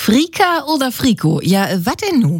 Frika oder Friko? Ja, was denn nu?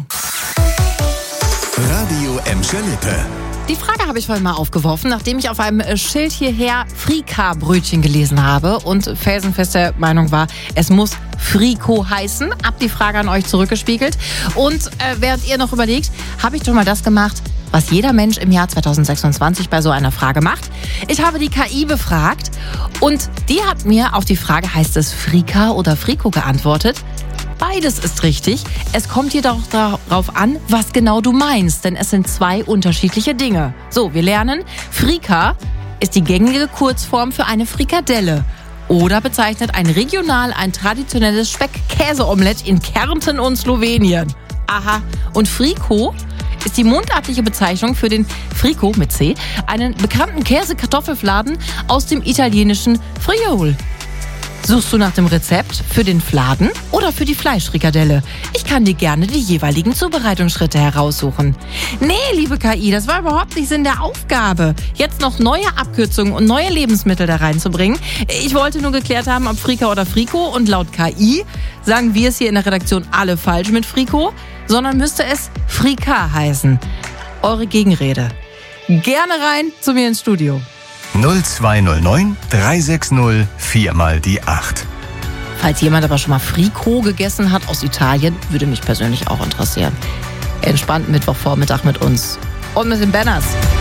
Radio Emscher Lippe. Die Frage habe ich vorhin mal aufgeworfen, nachdem ich auf einem Schild hierher Frika-Brötchen gelesen habe und felsenfest der Meinung war, es muss Friko heißen. Hab die Frage an euch zurückgespiegelt. Und während ihr noch überlegt, habe ich doch mal das gemacht, was jeder Mensch im Jahr 2026 bei so einer Frage macht. Ich habe die KI befragt und die hat mir auf die Frage, heißt es Frika oder Friko, geantwortet. Beides ist richtig. Es kommt jedoch darauf an, was genau du meinst, denn es sind zwei unterschiedliche Dinge. So, wir lernen, Frika ist die gängige Kurzform für eine Frikadelle oder bezeichnet ein traditionelles Speck-Käse-Omelett in Kärnten und Slowenien. Aha. Und Friko ist die mundartliche Bezeichnung für den Frico mit C, einen bekannten Käse-Kartoffelfladen aus dem italienischen Friul. Suchst du nach dem Rezept für den Fladen oder für die Fleischfrikadelle? Ich kann dir gerne die jeweiligen Zubereitungsschritte heraussuchen. Nee, liebe KI, das war überhaupt nicht Sinn der Aufgabe, jetzt noch neue Abkürzungen und neue Lebensmittel da reinzubringen. Ich wollte nur geklärt haben, ob Frika oder Friko, und laut KI sagen wir es hier in der Redaktion alle falsch mit Friko, sondern müsste es Frika heißen. Eure Gegenrede. Gerne rein zu mir ins Studio. 0209 360 4 mal die 8. Falls jemand aber schon mal Friko gegessen hat aus Italien, würde mich persönlich auch interessieren. Entspannten Mittwochvormittag mit uns und mit den Banners.